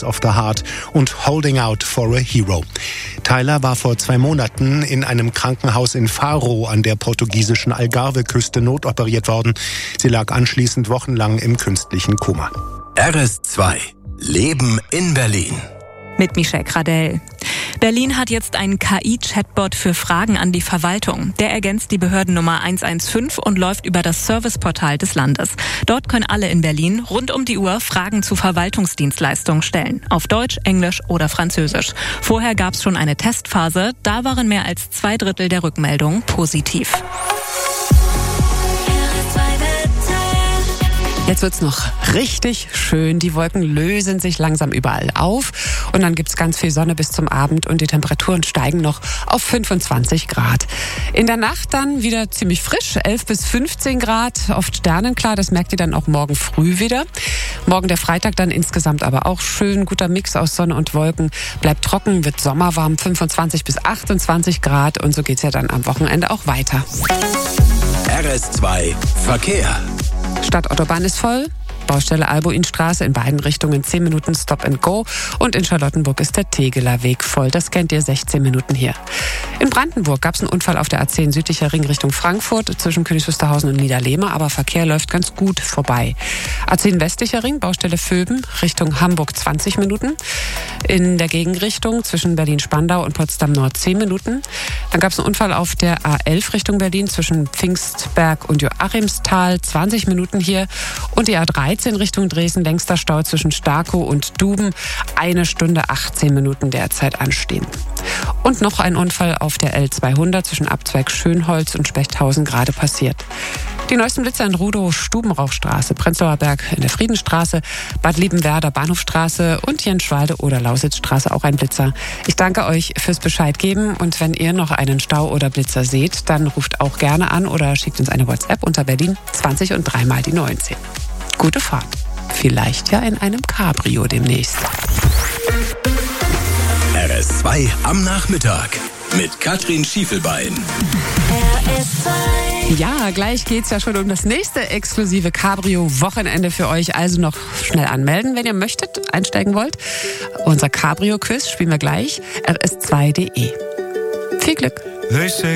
House of the Heart und Holding Out for a Hero. Tyler war vor 2 Monaten in einem Krankenhaus in Faro an der portugiesischen Algarve-Küste notoperiert worden. Sie lag anschließend wochenlang im künstlichen Koma. RS2 Leben in Berlin. Mit Michelle Gradell. Berlin hat jetzt einen KI-Chatbot für Fragen an die Verwaltung. Der ergänzt die Behördennummer 115 und läuft über das Serviceportal des Landes. Dort können alle in Berlin rund um die Uhr Fragen zu Verwaltungsdienstleistungen stellen. Auf Deutsch, Englisch oder Französisch. Vorher gab es schon eine Testphase. Da waren mehr als 2/3 der Rückmeldungen positiv. Jetzt wird's noch richtig schön. Die Wolken lösen sich langsam überall auf und dann gibt's ganz viel Sonne bis zum Abend und die Temperaturen steigen noch auf 25 Grad. In der Nacht dann wieder ziemlich frisch, 11 bis 15 Grad, oft sternenklar. Das merkt ihr dann auch morgen früh wieder. Morgen der Freitag dann insgesamt aber auch schön. Guter Mix aus Sonne und Wolken. Bleibt trocken, wird sommerwarm, 25 bis 28 Grad und so geht's ja dann am Wochenende auch weiter. RS2 Verkehr. Stadtautobahn ist voll. Baustelle Albuinstraße in beiden Richtungen 10 Minuten Stop and Go und in Charlottenburg ist der Tegeler Weg voll. Das kennt ihr, 16 Minuten hier. In Brandenburg gab es einen Unfall auf der A10 südlicher Ring Richtung Frankfurt zwischen Königs Wusterhausen und Niederlehme, aber Verkehr läuft ganz gut vorbei. A10 westlicher Ring, Baustelle Vöben Richtung Hamburg 20 Minuten. In der Gegenrichtung zwischen Berlin-Spandau und Potsdam-Nord 10 Minuten. Dann gab es einen Unfall auf der A11 Richtung Berlin zwischen Pfingstberg und Joachimsthal, 20 Minuten hier. Und die A13 Richtung Dresden, längster Stau zwischen Starkow und Duben, 1 Stunde 18 Minuten derzeit anstehen. Und noch ein Unfall auf der L200 zwischen Abzweig Schönholz und Spechthausen gerade passiert. Die neuesten Blitzer in Rudow, Stubenrauchstraße, Prenzlauer Berg in der Friedenstraße, Bad Liebenwerder, Bahnhofstraße und Jenschwalde oder Lausitzstraße auch ein Blitzer. Ich danke euch fürs Bescheid geben und wenn ihr noch einen Stau oder Blitzer seht, dann ruft auch gerne an oder schickt uns eine WhatsApp unter Berlin 20 und 3 mal die 19. Gute Fahrt. Vielleicht ja in einem Cabrio demnächst. RS2 am Nachmittag mit Katrin Schiefelbein. RS2. Ja, gleich geht's ja schon um das nächste exklusive Cabrio-Wochenende für euch. Also noch schnell anmelden, wenn ihr möchtet, einsteigen wollt. Unser Cabrio-Quiz spielen wir gleich. rs2.de. Viel Glück.